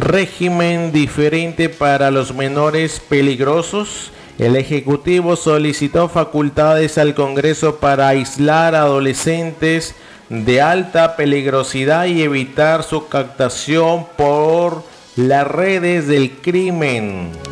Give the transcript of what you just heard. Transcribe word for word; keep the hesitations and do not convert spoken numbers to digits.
régimen diferente para los menores peligrosos. El Ejecutivo solicitó facultades al Congreso para aislar a adolescentes de alta peligrosidad y evitar su captación por las redes del crimen.